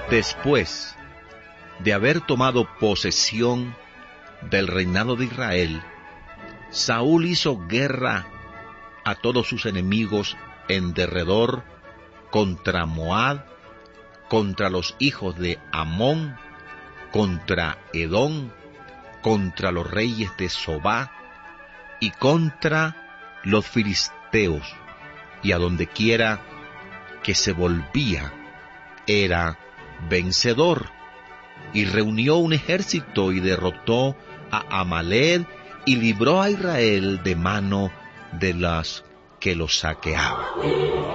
Después de haber tomado posesión del reinado de Israel, Saúl hizo guerra a todos sus enemigos en derredor, contra Moab, contra los hijos de Amón, contra Edom, contra los reyes de Sobá y contra los filisteos, y a donde quiera que se volvía era vencedor, y reunió un ejército y derrotó a Amalek y libró a Israel de mano de las que los saqueaban.